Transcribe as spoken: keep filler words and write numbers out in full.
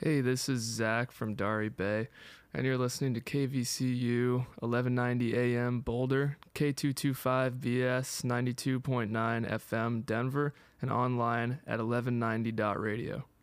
Hey, this is Zach from Dari Bay, and you're listening to K V C U eleven ninety A M Boulder, K two twenty-five B S ninety-two point nine F M Denver, and online at eleven ninety dot radio.